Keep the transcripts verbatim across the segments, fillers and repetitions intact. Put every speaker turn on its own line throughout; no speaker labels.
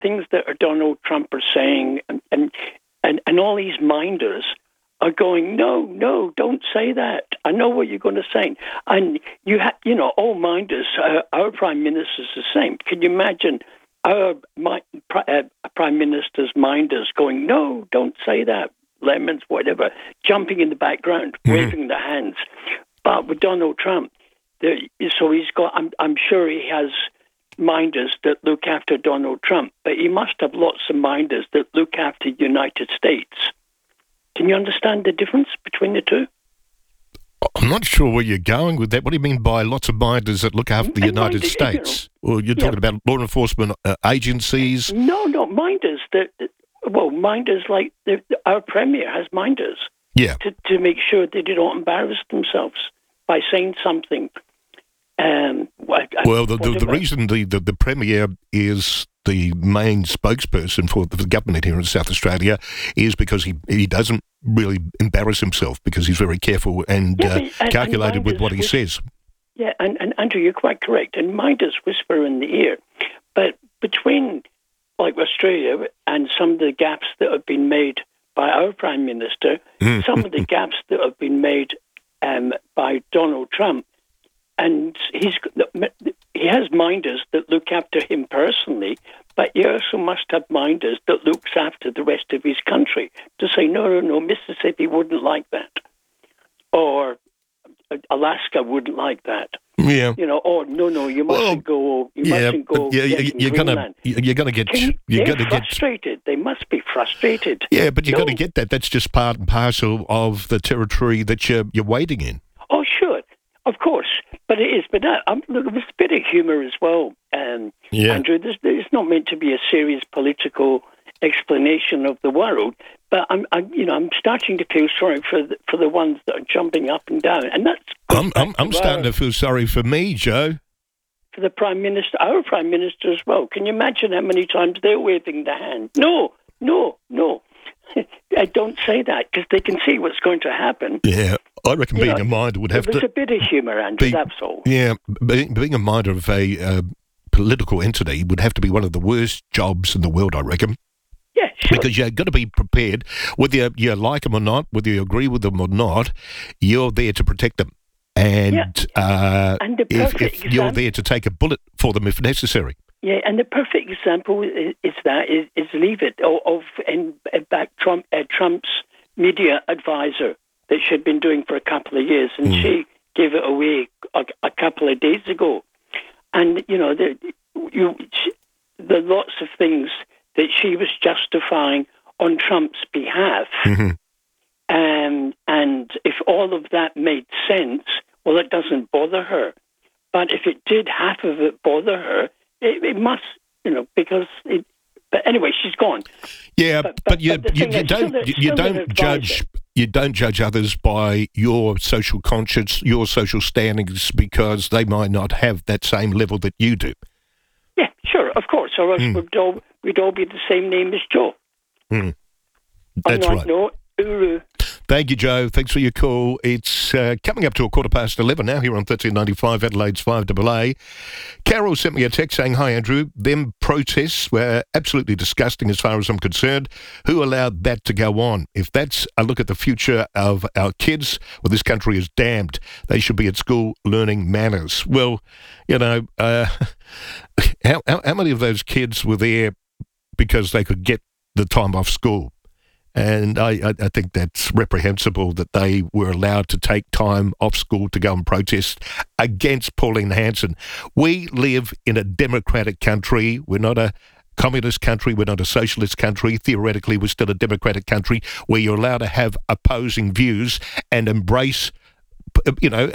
things that Donald Trump are saying, and and, and, and all these minders are going, no, no, don't say that. I know what you're going to say. And you ha- you know, all minders, uh, our Prime Minister's the same. Can you imagine our my, uh, Prime Minister's minders going, no, don't say that, lemons, whatever, jumping in the background, mm-hmm. waving their hands. But with Donald Trump, there, so he's got, I'm, I'm sure he has minders that look after Donald Trump, but he must have lots of minders that look after the United States. Can you understand the difference between the two?
I'm not sure where you're going with that. What do you mean by lots of minders that look after the and United minders, States? You know, or you're talking yeah. about law enforcement uh, agencies?
No, no, minders. That, well, minders like the, our Premier has minders.
Yeah.
To, to make sure they don't embarrass themselves by saying something. Um,
well, the, the, the reason the, the, the Premier is the main spokesperson for the government here in South Australia is because he, he doesn't really embarrass himself, because he's very careful and, yeah, uh, and calculated and with what he whisper, says.
Yeah, and, and Andrew, you're quite correct. And minders whisper in the ear. But between, like, Australia and some of the gaps that have been made by our Prime Minister, mm. some of the gaps that have been made um, by Donald Trump, and he's he has minders that look after him personally, but he also must have minders that looks after the rest of his country to say, no, no, no, Mississippi wouldn't like that. Or Alaska wouldn't like that.
Yeah.
You know, or no, no, you mustn't
well,
go, you
yeah,
mustn't go
yeah, you're gonna, you're gonna get,
you,
you're
they're
gonna
frustrated.
get...
They must be frustrated.
Yeah, but you've
no.
got to get that. That's just part and parcel of the territory that you're, you're wading in.
Oh, sure. Of course, but it is. But that, um, look, there's a bit of humour as well, um,
yeah.
Andrew. This, it's not meant to be a serious political explanation of the world, but I'm, I'm, you know, I'm starting to feel sorry for the, for the ones that are jumping up and down, and that's.
I'm, I'm, I'm starting to feel sorry for me, Joe.
For the Prime Minister, our Prime Minister as well. Can you imagine how many times they're waving their hand? No, no, no. I don't say that because they can see what's going to happen.
Yeah, I reckon
you
being
know,
a minder would have
there's
to...
There's a bit of humour, Andrew,
be,
that's all.
Yeah, being, being a minder of a uh, political entity would have to be one of the worst jobs in the world, I reckon.
Yeah, sure.
Because you've got to be prepared, whether you, you like them or not, whether you agree with them or not, you're there to protect them. And,
yeah.
uh,
and the
if,
perfect
if
example,
you're there to take a bullet for them if necessary.
Yeah, and the perfect example is, is that is, is Leave It of, of and back Trump uh, Trump's media advisor that she'd been doing for a couple of years, and mm. she gave it away a, a couple of days ago. And you know, the you she, the lots of things that she was justifying on Trump's behalf.
Mm-hmm.
Um, and if all of that made sense, well, it doesn't bother her. But if it did, half of it bother her, it, it must, you know, because it. But anyway, she's gone.
Yeah, but, but, but you,
but
you, you don't
a,
you don't judge you don't judge others by your social conscience, your social standings, because they might not have that same level that you do.
Yeah, sure, of course. Or else
mm.
we'd all we'd all be the same name as Joe.
Mm. That's
I'm
right.
No, Uru.
Thank you, Joe. Thanks for your call. It's uh, coming up to a quarter past eleven now here on thirteen ninety-five, Adelaide's five A A. Carol sent me a text saying, "Hi, Andrew. Them protests were absolutely disgusting as far as I'm concerned. Who allowed that to go on? If that's a look at the future of our kids, well, this country is damned. They should be at school learning manners." Well, you know, uh, how, how, how many of those kids were there because they could get the time off school? And I, I think that's reprehensible that they were allowed to take time off school to go and protest against Pauline Hanson. We live in a democratic country. We're not a communist country. We're not a socialist country. Theoretically, we're still a democratic country where you're allowed to have opposing views and embrace, you know,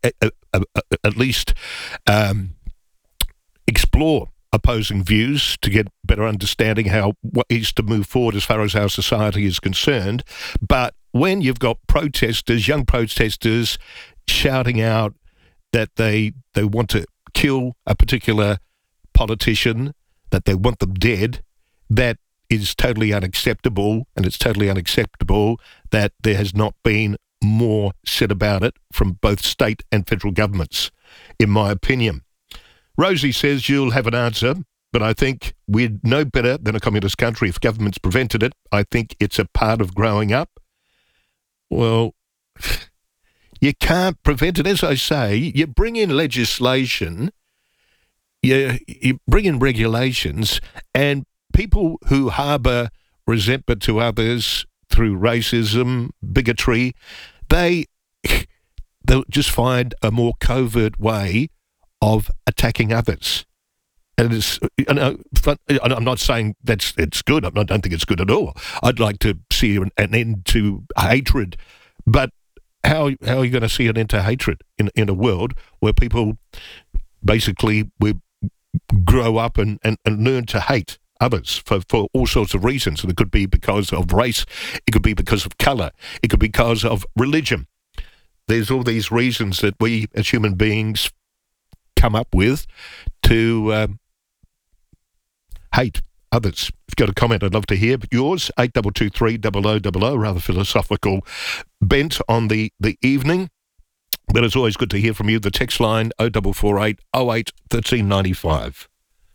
at least um, explore opposing views to get better understanding how what is to move forward as far as our society is concerned. But when you've got protesters, young protesters, shouting out that they they want to kill a particular politician, that they want them dead, that is totally unacceptable, and it's totally unacceptable that there has not been more said about it from both state and federal governments, in my opinion. Rosie says you'll have an answer. but I think we'd know better than a communist country if governments prevented it. I think it's a part of growing up. Well, you can't prevent it. As I say, you bring in legislation, you, you bring in regulations, and people who harbour resentment to others through racism, bigotry, they, they'll just find a more covert way of attacking others. And it's, you know, I'm not saying that's it's good. I don't think it's good at all. I'd like to see an, an end to hatred, but how how are you going to see an end to hatred in in a world where people basically we grow up and, and, and learn to hate others for, for all sorts of reasons? And it could be because of race, it could be because of colour, it could be because of religion. There's all these reasons that we as human beings come up with to um, hate others. If you've got a comment, I'd love to hear. But yours, eight two two three, double oh double oh, rather philosophical bent on the, the evening. But it's always good to hear from you. The text line, oh four four eight, oh eight, one three nine five.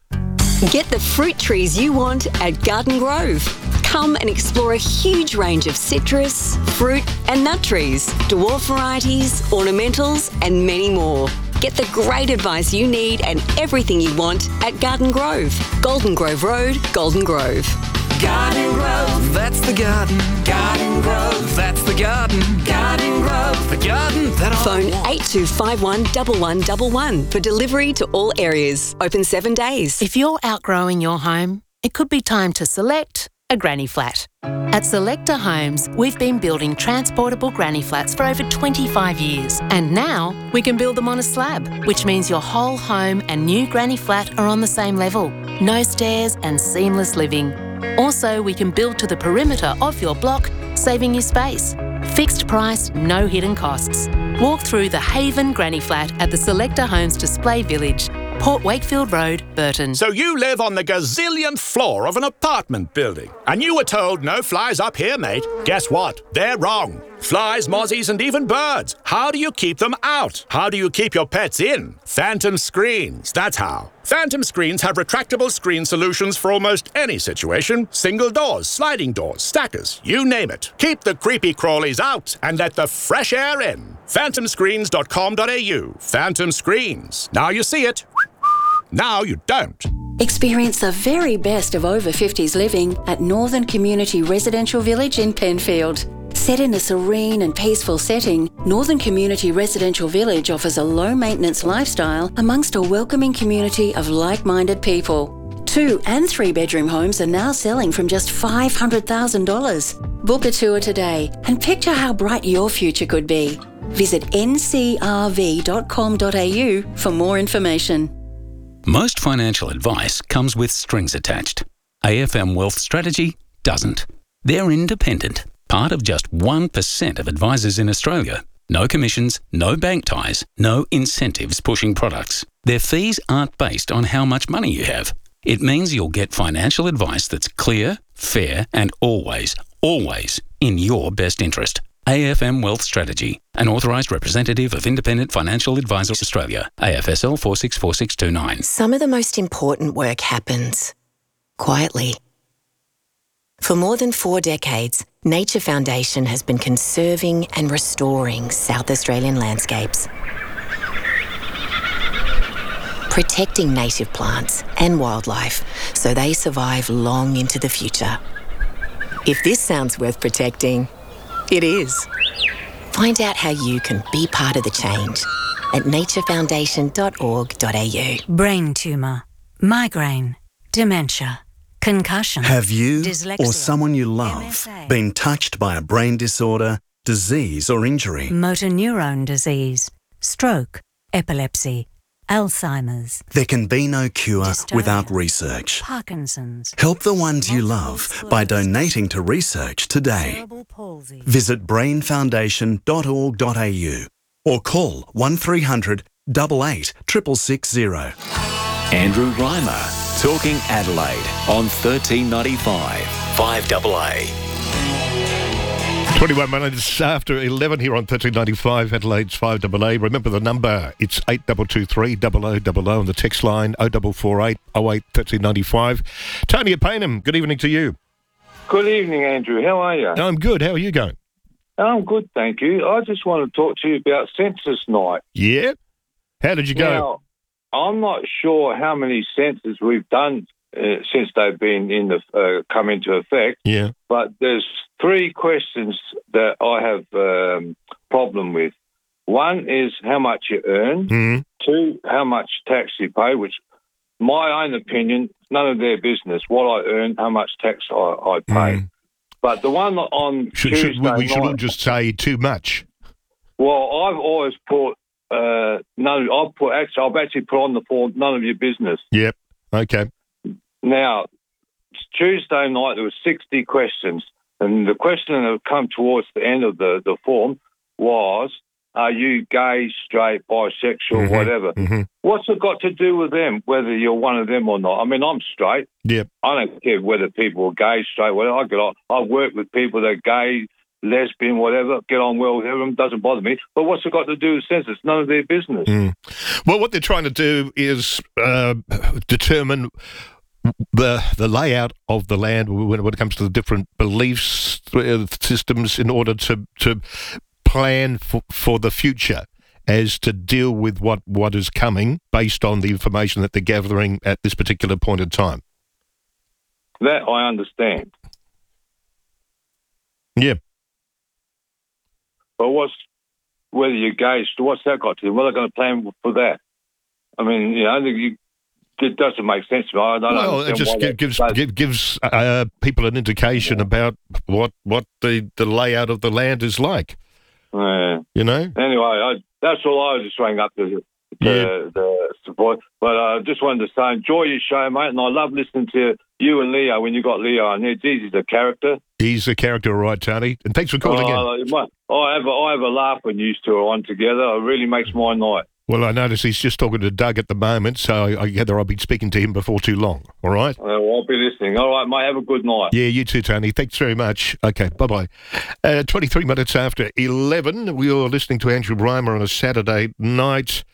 Get the fruit trees you want at Garden Grove. Come and explore a huge range of citrus, fruit and nut trees, dwarf varieties, ornamentals and many more. Get the great advice you need and everything you want at Garden Grove. Golden Grove Road, Golden Grove.
Garden Grove, that's the garden. Garden Grove, that's the garden. Garden Grove, the garden that I
Phone
want.
eight two five one, one one one one for delivery to all areas. Open seven days.
If you're outgrowing your home, it could be time to select a granny flat. At Selector Homes, we've been building transportable granny flats for over twenty-five years. And now we can build them on a slab, which means your whole home and new granny flat are on the same level. No stairs and seamless living. Also, we can build to the perimeter of your block, saving you space. Fixed price, no hidden costs. Walk through the Haven Granny Flat at the Selector Homes Display Village, Port Wakefield Road, Burton.
So you live on the gazillionth floor of an apartment building, and you were told no flies up here, mate. Guess what? They're wrong. Flies, mozzies, and even birds. How do you keep them out? How do you keep your pets in? Phantom Screens, that's how. Phantom Screens have retractable screen solutions for almost any situation. Single doors, sliding doors, stackers, you name it. Keep the creepy crawlies out and let the fresh air in. phantom screens dot com dot a u. Phantom Screens. Now you see it. Now you don't.
Experience the very best of over fifties living at Northern Community Residential Village in Penfield. Set in a serene and peaceful setting, Northern Community Residential Village offers a low-maintenance lifestyle amongst a welcoming community of like-minded people. Two and three-bedroom homes are now selling from just five hundred thousand dollars. Book a tour today and picture how bright your future could be. Visit n c r v dot com dot a u for more information.
Most financial advice comes with strings attached. A F M Wealth Strategy doesn't. They're independent, part of just one percent of advisors in Australia. No commissions, no bank ties, no incentives pushing products. Their fees aren't based on how much money you have. It means you'll get financial advice that's clear, fair, and always, always in your best interest. A F M Wealth Strategy, an authorised representative of Independent Financial Advisors Australia, A F S L four six four six two nine.
Some of the most important work happens quietly. For more than four decades, Nature Foundation has been conserving and restoring South Australian landscapes, protecting native plants and wildlife so they survive long into the future. If this sounds worth protecting, it is. Find out how you can be part of the change at nature foundation dot org dot a u.
Brain tumour, migraine, dementia, concussion.
Have you
dyslexia,
or someone you love
M S A,
been touched by a brain disorder, disease or injury?
motor neurone disease, stroke, epilepsy, Alzheimer's,
There can be no cure
Dystonia,
without research.
Parkinson's,
Help the ones you love
multiple
by
sclerosis,
donating to research today.
cerebral palsy.
Visit brain foundation dot org dot a u or call one three hundred, eight eight, six six six zero.
Andrew Reimer, talking Adelaide on thirteen ninety-five, five A A.
twenty-one minutes after eleven here on thirteen ninety-five, Adelaide's five A A. Remember the number, it's eight two two three, double oh double oh on the text line, oh four four eight, oh eight, thirteen ninety-five. Tony at Paynham, good evening to you.
Good evening, Andrew. How are you?
I'm good. How are you going?
I'm good, thank you. I just want to talk to you about census night.
Yeah? How did you go?
Now, I'm not sure how many censuses we've done uh, since they've been in the uh, come into effect.
Yeah.
But there's three questions that I have um, problem with. One is how much you earn.
Mm.
Two, how much tax you pay, which, my own opinion, none of their business. What I earn, how much tax I, I pay.
Mm.
But the one on
Should,
Tuesday
should, we, we should all
night,
just say too much.
well, I've always put uh, none. I've put actually, I've actually put on the form none of your business.
Yep. Okay.
Now, Tuesday night there were sixty questions, and the question that had come towards the end of the, the form was, "Are you gay, straight, bisexual,
Mm-hmm.
whatever?"
Mm-hmm.
What's it got to do with them? Whether you're one of them or not? I mean, I'm straight.
Yep.
I don't care whether people are gay, straight, whatever. I get on. I work with people that are gay, lesbian, whatever. Get on well with everyone. Doesn't bother me. But what's it got to do with census? None of their business.
Mm. Well, what they're trying to do is uh, determine the the layout of the land when, when it comes to the different beliefs uh, systems in order to to plan for, for the future as to deal with what, what is coming based on the information that they're gathering at this particular point in time.
That I understand.
Yeah.
But what's whether you're gay, what's that got to do? What are they going to plan for that? I mean, you know, you, it doesn't make sense to me. I don't
well, it just give, gives give, gives uh, people an indication about what what the, the layout of the land is like.
Yeah.
You know?
Anyway, I, that's all I was just rang up to, to
Yeah.
the support. But I uh, just wanted to say, enjoy your show, mate, and I love listening to you and Leo when you got Leo on there. Geez, he's a character.
He's a character, all right, Tony. And thanks for calling
Oh,
in.
I, I, have a, I have a laugh when you two are on together. It really makes my night.
Well, I notice he's just talking to Doug at the moment, so I, I gather I'll be speaking to him before too long, all right?
Uh, well, I'll be listening. All right, mate, have a good night.
Yeah, you too, Tony. Thanks very much. Okay, bye-bye. Uh, twenty-three minutes after eleven, we are listening to Andrew Reimer on a Saturday night.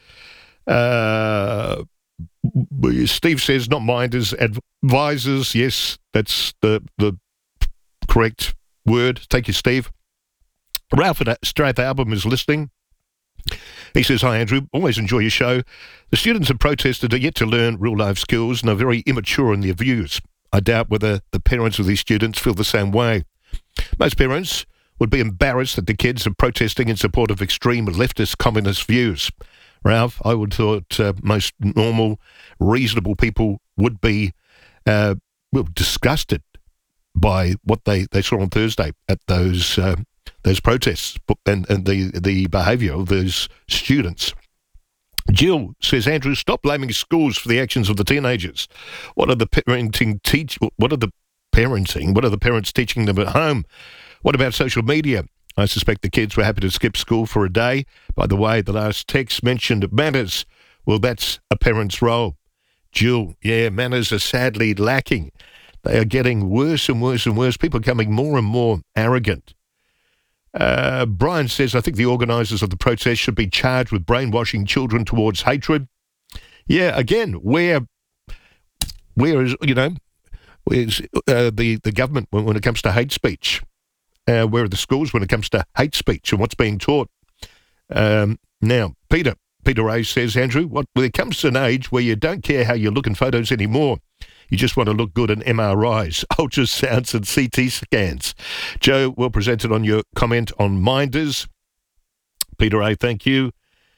Uh, Steve says, not minders, advisors. Yes, that's the, the correct word. Thank you, Steve. Ralph at Strathalbyn is listening. He says, hi, Andrew. Always enjoy your show. The students have protested are yet to learn real-life skills and are very immature in their views. I doubt whether the parents of these students feel the same way. Most parents would be embarrassed that the kids are protesting in support of extreme leftist communist views. Ralph, I would have thought uh, most normal, reasonable people would be uh, well, disgusted by what they, they saw on Thursday at those uh, those protests and, and the, the behaviour of those students. Jill says, Andrew, stop blaming schools for the actions of the teenagers. What are the parenting teach? What are the parenting? What are the parents teaching them at home? What about social media? I suspect the kids were happy to skip school for a day. By the way, the last text mentioned manners. Well, that's a parent's role. Jill, yeah, manners are sadly lacking. They are getting worse and worse and worse. People are becoming more and more arrogant. Uh, Brian says, I think the organisers of the protest should be charged with brainwashing children towards hatred. Yeah, again, where, where is, you know, where's uh, the, the government when, when it comes to hate speech? Uh, where are the schools when it comes to hate speech and what's being taught? Um, now, Peter, Peter A says, Andrew, what, when it comes to an age where you don't care how you look in photos anymore, you just want to look good in M R Is, ultrasounds and C T scans. Joe, well presented on your comment on Minders. Peter A, thank you.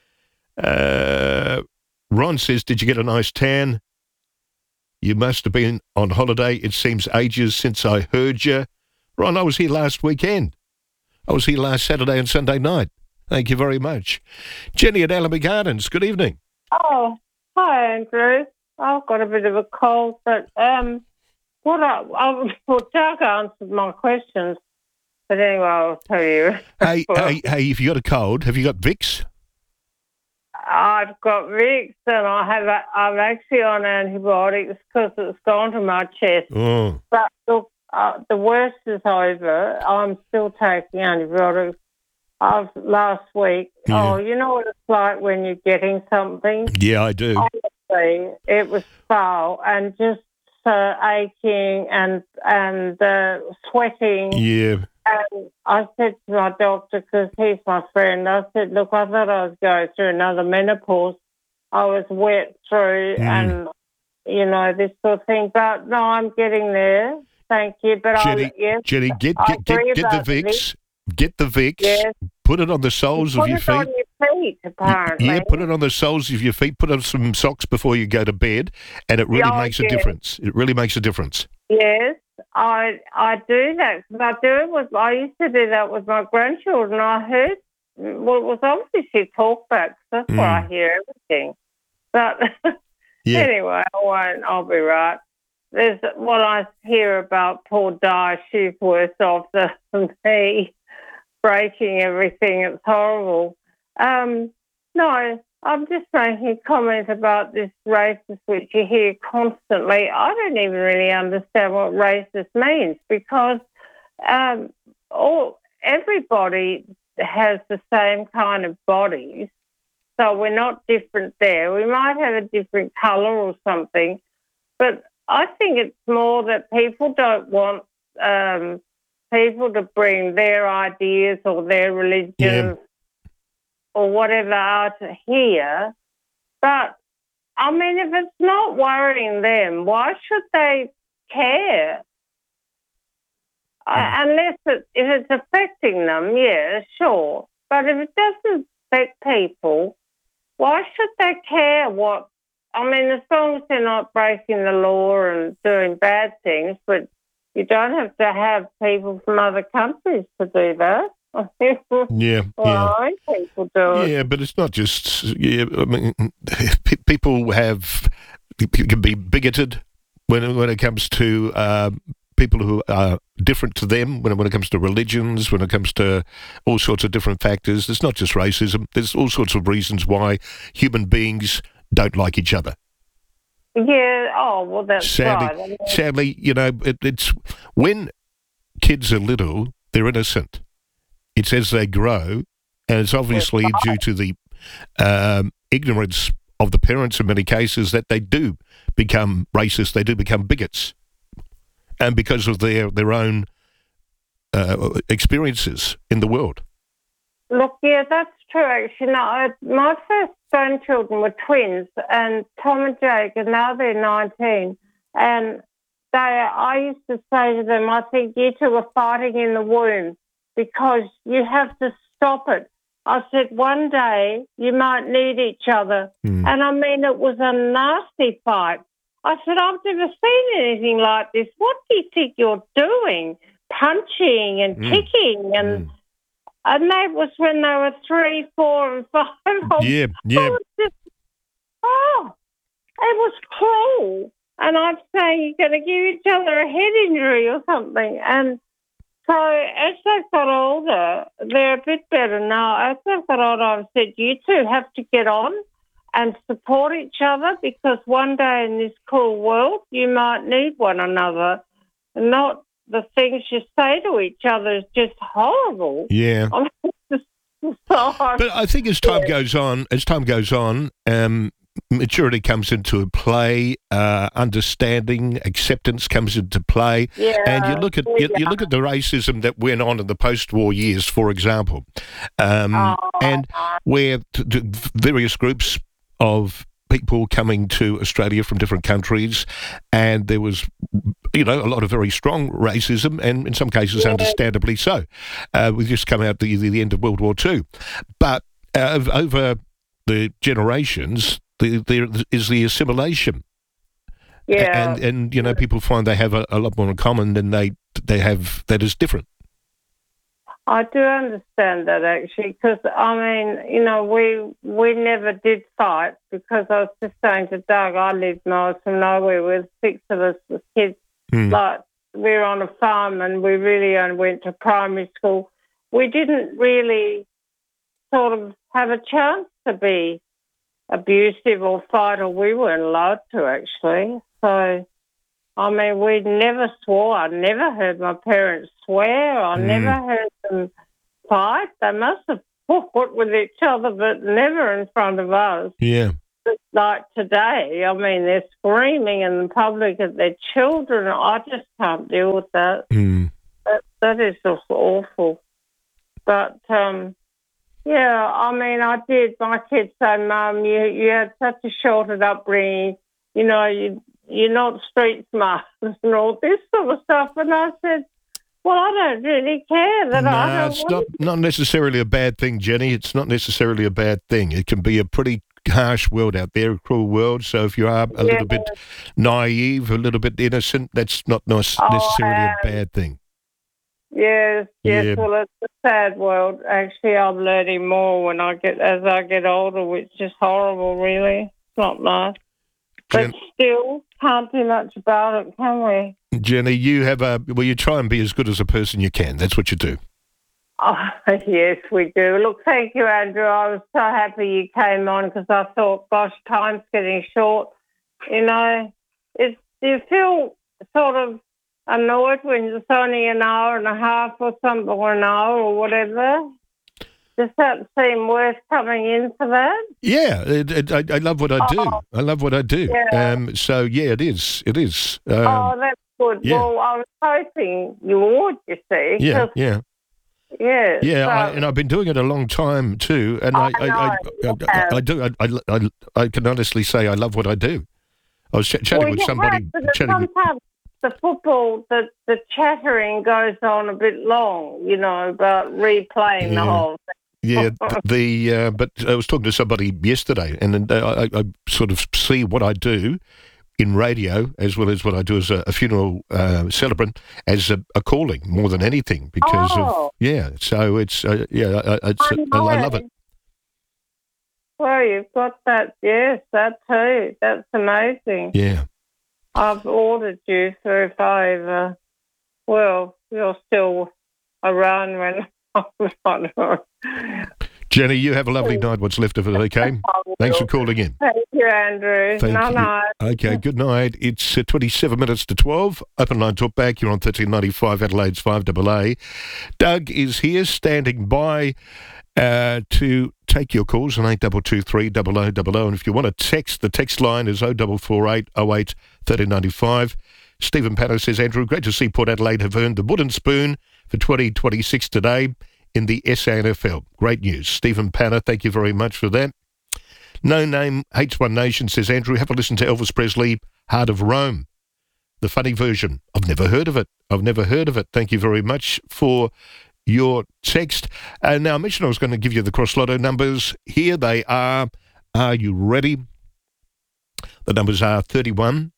Uh, Ron says, did you get a nice tan? You must have been on holiday. It seems ages since I heard you. Ron, I was here last weekend. I was here last Saturday and Sunday night. Thank you very much. Jenny at Allenby Gardens, good evening.
Oh, hi, Andrew. I've got a bit of a cold, but um, what I, I well, Doug answered my questions, but anyway, I'll tell you.
hey, hey, hey! If you got a cold, have you got Vicks?
I've got Vicks, and I have. A, I'm actually on antibiotics because it's gone to my chest.
Oh.
But look, uh, the worst is over. I'm still taking antibiotics. I've last week.
Yeah.
Oh, you know what it's like when you're getting something.
Yeah, I do.
Honestly, it was foul and just uh, aching and and uh, sweating.
Yeah.
And I said to my doctor, because he's my friend, I said, look, I thought I was going through another menopause. I was wet through
Mm.
and, you know, this sort of thing. But no, I'm getting there. Thank you. But
Jenny,
I, yes,
Jenny, get
I
get get,
agree
get the
about the
Vicks. Get the Vicks.
Yes.
Put it on the soles
Put
of your
it
feet.
on your feet, apparently.
Yeah, put it on the soles of your feet. Put on some socks before you go to bed, and it really
Oh,
makes a
yes.
difference. It really makes a difference.
Yes, I I do that. I do it with. I used to do that with my grandchildren. I heard. Well, it was obviously talkbacks. That's where I
Mm.
hear everything. But
Yeah.
anyway, I won't. I'll be right. There's what I hear about poor Di. She's worse off than me, breaking everything. It's horrible. Um, no, I'm just making a comment about this racist, which you hear constantly. I don't even really understand what racist means because um, all everybody has the same kind of bodies, so we're not different there. We might have a different colour or something, but I think it's more that people don't want um, people to bring their ideas or their religions
Yeah.
or whatever out here. But, I mean, if it's not worrying them, why should they care? I, unless it, if it's affecting them, yeah, sure. But if it doesn't affect people, why should they care what... I mean, as long as they're not breaking the law and doing bad things, but you don't have to have people from other countries to do that.
Yeah,
well,
yeah.
I think people do it.
Yeah, but it's not just. Yeah, I mean, pe- people have can be bigoted when when it comes to uh, people who are different to them. When it, when it comes to religions, when it comes to all sorts of different factors. It's not just racism. There's all sorts of reasons why human beings don't like each other.
Yeah, oh, well, that's
Sadly,
right. I mean,
sadly, you know, it, it's when kids are little, they're innocent. It's as they grow, and it's obviously due to the um, ignorance of the parents in many cases that they do become racist, they do become bigots, and because of their, their own uh, experiences in the world.
Look, yeah, that's true, actually. No, I, my first grandchildren were twins, and Tom and Jake, and now they're nineteen. And they, I used to say to them, I think you two are fighting in the womb because you have to stop it. I said, one day you might need each other.
Mm.
And, I mean, it was a nasty fight. I said, I've never seen anything like this. What do you think you're doing? Punching and
Mm.
kicking and...
Mm.
And that was when they were three, four, and five.
Yeah, yeah.
It was just, oh, it was cruel. And I'm saying you're going to give each other a head injury or something. And so as they've got older, they're a bit better now. As they've got older, I've said, you two have to get on and support each other because one day in this cruel world, you might need one another. Not the things you say to each other is just horrible.
Yeah.
I mean, it's just so
But I think as time goes on, as time goes on, um, maturity comes into play, uh, understanding, acceptance comes into play,
Yeah,
and you look at you, you
yeah.
look at the racism that went on in the post-war years, for example, um,
Oh.
and where t- t- various groups of people coming to Australia from different countries, and there was, you know, a lot of very strong racism, and in some cases,
Yeah.
understandably so. Uh, we've just come out the the end of World War Two, but uh, over the generations, the, there is the assimilation,
Yeah.
and and you know, people find they have a, a lot more in common than they they have that is different.
I do understand that actually, because I mean, you know, we we never did fight because I was just saying to Doug, I lived miles from nowhere with six of us as kids.
Mm.
Like we were on a farm and we really only went to primary school. We didn't really sort of have a chance to be abusive or fight, or we weren't allowed to actually. So I mean, we never swore. I never heard my parents swear. I
Mm.
never heard them fight. They must have fought with each other, but never in front of us.
Yeah.
Like today, I mean, they're screaming in public at their children. I just can't deal with that.
Mm.
That, that is just awful. But, um, yeah, I mean, I did. My kids say, Mum, you, you had such a sheltered upbringing. You know, you, you're not street smart and all this sort of stuff. And I said, well, I don't really care that
No,
I don't
it's
want
not, not necessarily a bad thing, Jenny. It's not necessarily a bad thing. It can be a pretty harsh world out there, a cruel world. So if you are a
Yeah.
little bit naive, a little bit innocent, that's not nice,
Oh,
necessarily a
um,
bad thing.
Yes, yes.
Yeah.
Well, it's a sad world. Actually, I'm learning more when I get as I get older, which is horrible. Really, it's not nice.
Jen-
But still, can't do much about it, can we?
Jenny, you have a well. You try and be as good as a person you can. That's what you do.
Oh, yes, we do. Look, thank you, Andrew. I was so happy you came on because I thought, gosh, time's getting short. You know, it's you feel sort of annoyed when it's only an hour and a half or something, or an hour or whatever. Does that seem worth coming in for that?
Yeah, it, it, I, I love what I do.
Oh.
I love what I do.
Yeah.
Um, so yeah, it is. It is. Um,
oh, that's good.
yeah.
Well, I was hoping you would, you see.
yeah,
'cause-
yeah,
yeah.
yeah. I,
so-
and I've been doing it a long time too. And I, I, I, I, I, I do. I, I, I, I can honestly say I love what I do. I was ch- chatting
well,
with
you
somebody.
have, but
Chatting with,
sometimes the football, the, the chattering goes on a bit long, you know, about replaying the
Yeah.
whole thing.
Yeah, th- the uh, but I was talking to somebody yesterday, and uh, I, I sort of see what I do in radio as well as what I do as a, a funeral uh, celebrant as a, a calling more than anything because
Oh.
of yeah. So it's uh, yeah, I, I- it's, I, I love it.
Well, you've got that, yes, that too. That's amazing.
Yeah,
I've ordered you for if I ever, well, you're still around when I'm not.
Jenny, you have a lovely night. What's left of it? Okay, thanks for calling in.
Thank you, Andrew.
Thank
no,
you.
no.
Okay, good night. It's uh, twenty-seven minutes to twelve. Open line talk back. You're on thirteen ninety-five Adelaide's five A A. Doug is here standing by uh, to take your calls on eight two two three double oh double oh. And if you want to text, the text line is oh four four eight oh eight thirteen ninety-five. Stephen Pato says, Andrew, great to see Port Adelaide have earned the wooden spoon for twenty twenty-six today in the S A N F L. Great news. Stephen Panner, thank you very much for that. No Name Hates One Nation says, Andrew, have a listen to Elvis Presley, Heart of Rome, the funny version. I've never heard of it. I've never heard of it. Thank you very much for your text. Uh, now, I mentioned I was going to give you the Cross Lotto numbers. Here they are. Are you ready? The numbers are thirty-one,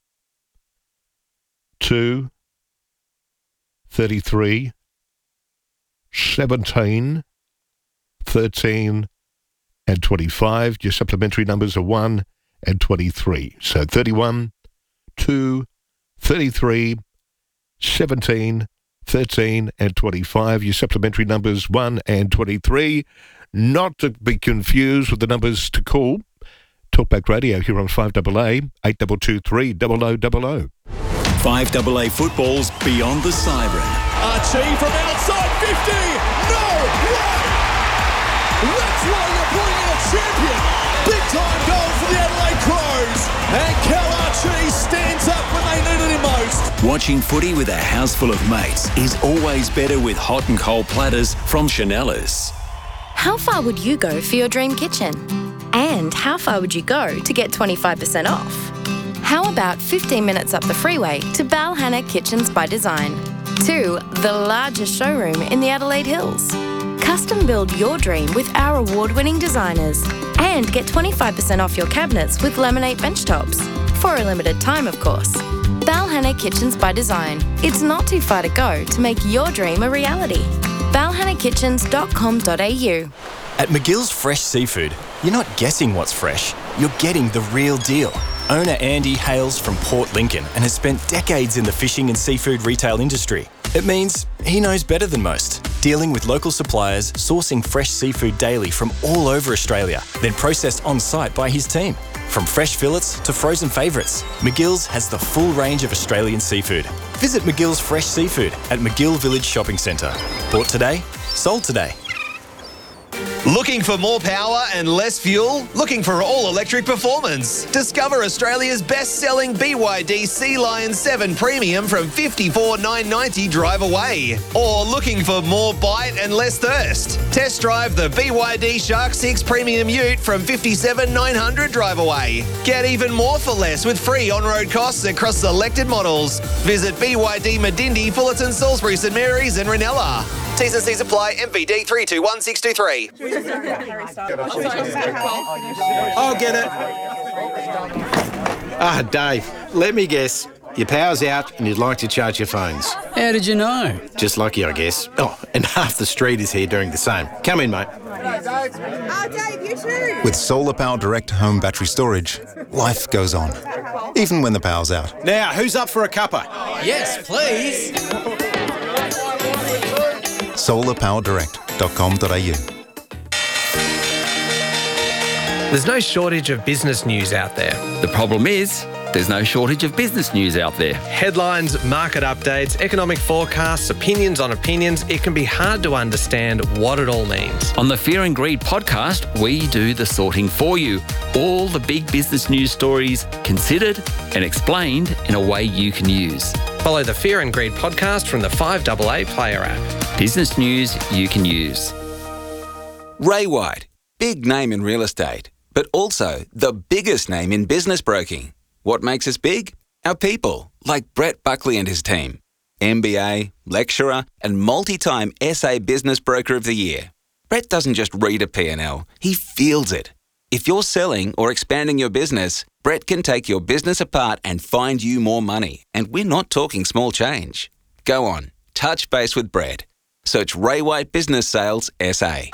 two, thirty-three, seventeen, thirteen, and twenty-five. Your supplementary numbers are one and twenty-three. So thirty-one, two, thirty-three, seventeen, thirteen, and twenty-five. Your supplementary numbers one and twenty-three. Not to be confused with the numbers to call. Talkback Radio here on five A A, eight two two three oh oh oh oh.
five A A football's Beyond the Siren.
Archie from outside fifty. No way! That's why you're putting in a champion. Big time goal for the Adelaide Crows. And Cal Archie stands up when they needed him most.
Watching footy with a house full of mates is always better with hot and cold platters from Chanellas.
How far would you go for your dream kitchen? And how far would you go to get twenty-five percent off? How about fifteen minutes up the freeway to Balhanna Kitchens by Design? To the largest showroom in the Adelaide Hills. Custom build your dream with our award-winning designers. And get twenty-five percent off your cabinets with laminate bench tops. For a limited time, of course. Balhanna Kitchens by Design. It's not too far to go to make your dream a reality. balhanna kitchens dot com dot a u.
At McGill's Fresh Seafood, you're not guessing what's fresh, you're getting the real deal. Owner Andy hails from Port Lincoln and has spent decades in the fishing and seafood retail industry. It means he knows better than most, dealing with local suppliers, sourcing fresh seafood daily from all over Australia, then processed on site by his team. From fresh fillets to frozen favourites, McGill's has the full range of Australian seafood. Visit McGill's Fresh Seafood at McGill Village Shopping Centre. Bought today, sold today.
Looking for more power and less fuel? Looking for all-electric performance? Discover Australia's best-selling B Y D Sea Lion seven Premium from fifty-four thousand nine hundred ninety dollars drive away. Or looking for more bite and less thirst? Test drive the B Y D Shark six Premium Ute from fifty-seven thousand nine hundred dollars drive away. Get even more for less with free on-road costs across selected models. Visit B Y D Medindi, Fullerton, Salisbury, St Mary's and Ranella. T's and C's apply. M V D three two one six two three.
I'll get it. Ah, Dave, let me guess. Your power's out and you'd like to charge your phones.
How did you know?
Just lucky, I guess. Oh, and half the street is here doing the same. Come in, mate.
Oh, Dave, you too.
With Solar Power Direct Home Battery Storage, life goes on, even when the power's out.
Now, who's up for a cuppa?
Yes, please.
solar power direct dot com dot a u.
There's no shortage of business news out there.
The problem is, there's no shortage of business news out there.
Headlines, market updates, economic forecasts, opinions on opinions. It can be hard to understand what it all means.
On the Fear and Greed podcast, we do the sorting for you. All the big business news stories considered and explained in a way you can use.
Follow the Fear and Greed podcast from the five A A Player app.
Business news you can use.
Ray White, big name in real estate, but also the biggest name in business broking. What makes us big? Our people, like Brett Buckley and his team. M B A, lecturer, and multi-time S A Business Broker of the Year. Brett doesn't just read a P and L, he feels it. If you're selling or expanding your business, Brett can take your business apart and find you more money. And we're not talking small change. Go on, touch base with Brett. Search Ray White Business Sales S A.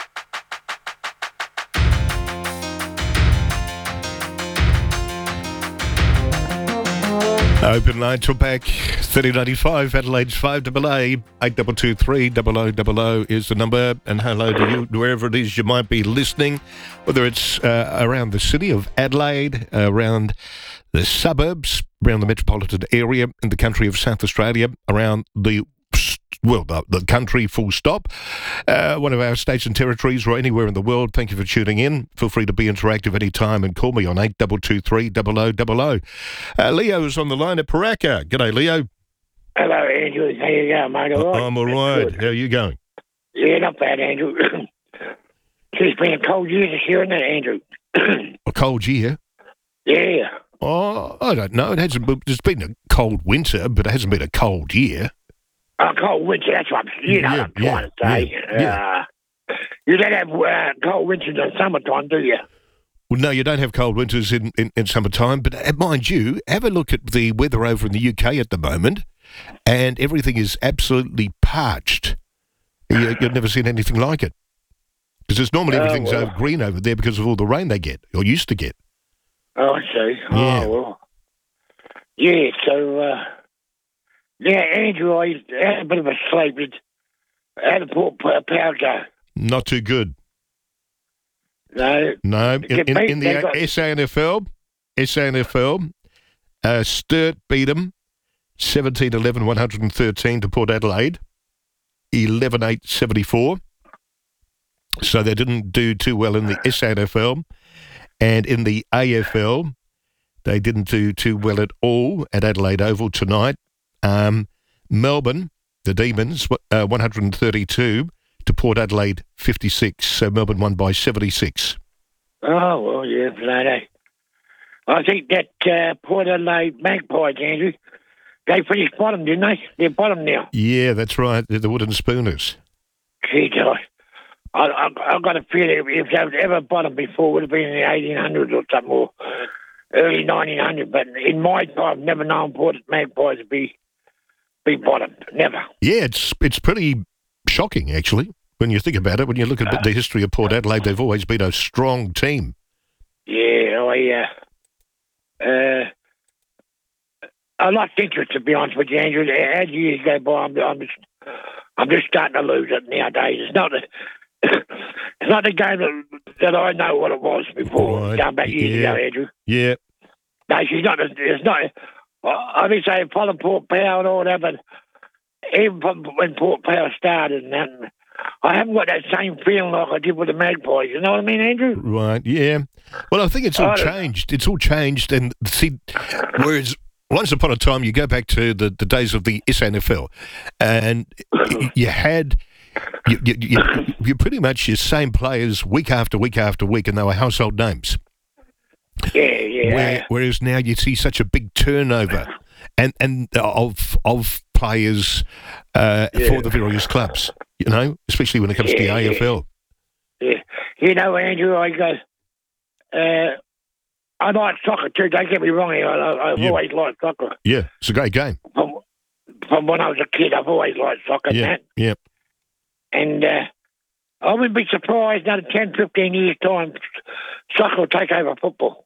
Open line till back thirty ninety-five Adelaide's five A A eight two two three double oh double oh is the number, and hello to you wherever it is you might be listening, whether it's uh, around the city of Adelaide, uh, around the suburbs, around the metropolitan area in the country of South Australia, around the well, the, the country, full stop. Uh, one of our states and territories, or anywhere in the world, thank you for tuning in. Feel free to be interactive anytime and call me on eight two two three double oh double oh. Uh, Leo's on the line at Paraka. G'day, Leo.
Hello, Andrew. How you going, mate? All right?
I'm all right. How are you going?
Yeah, not bad, Andrew. It's been a cold year this year, isn't it, Andrew?
A cold year?
Yeah.
Oh, I don't know. It hasn't. It's been a cold winter, but it hasn't been a cold year.
A cold winter, that's what I'm, you know
yeah,
what I'm trying to say.
Yeah, yeah.
Uh, you don't have uh, cold winters in the summertime, do you?
Well, no, you don't have cold winters in, in, in summertime, but uh, mind you, have a look at the weather over in the U K at the moment, and everything is absolutely parched. You, you've never seen anything like it. Because it's normally everything's
oh, well.
over green over there because of all the rain they get, or used to get.
Oh, I see.
Yeah.
Oh, well. Yeah, so... Uh, Yeah, Andrew, I had a bit of a sleep. How did Port Power go?
Not too good.
No.
No. In, in,
beat,
in the
got...
S A N F L, S A N F L, uh, Sturt beat them seventeen eleven one hundred thirteen to Port Adelaide, eleven eight seventy-four. So they didn't do too well in the S A N F L. And in the A F L, they didn't do too well at all at Adelaide Oval tonight. Um, Melbourne, the Demons, uh, one hundred thirty-two to Port Adelaide fifty-six. So Melbourne won by seventy-six.
Oh, well, yeah, bloody. I think that uh, Port Adelaide Magpies, Andrew, they finished bottom, didn't they? They're bottom now.
Yeah, that's right. They're the Wooden Spooners.
Gee, I, I, I've got a feeling if they was ever bottom before, it would have been in the eighteen hundreds or something, or early nineteen hundreds. But in my time, I've never known Port Magpies to be be bottom. Never.
Yeah, it's it's pretty shocking, actually, when you think about it. When you look at uh, the history of Port Adelaide, they've always been a strong team.
Yeah, I, uh, uh, I lost interest, to be honest with you, Andrew. As years go by, I'm, I'm, just, I'm just starting to lose it nowadays. It's not that it's not the game that, that I know what it was before,
Right.
going back years
Yeah.
ago, Andrew.
Yeah.
No, she's not. It's not. I mean, say follow Port Power and all that, but even from when Port Power started, and that, I haven't got that same feeling like I did with the Magpies. You know what I mean, Andrew?
Right, yeah. Well, I think it's all
Oh.
changed. It's all changed. And see, whereas once upon a time, you go back to the, the days of the S N F L, and y- you had, you, you, you, you pretty much your same players week after week after week, and they were household names.
Yeah, yeah.
Where, whereas now you see such a big turnover and, and of of players uh,
Yeah.
for the various clubs, you know, especially when it comes to the
Yeah,
A F L.
Yeah. You know, Andrew, I go, uh, I like soccer too, don't get me wrong. I, I, I've
Yeah.
always liked soccer.
Yeah, it's a great game.
From, from when I was a kid, I've always liked soccer.
Yeah,
And, that.
yeah.
and uh, I wouldn't be surprised another ten, fifteen years' time, soccer will take over football.